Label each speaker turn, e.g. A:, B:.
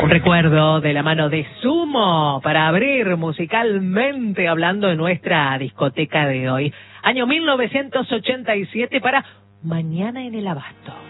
A: Un recuerdo de la mano de Sumo para abrir musicalmente hablando de nuestra discoteca de hoy. Año 1987 para Mañana en el Abasto.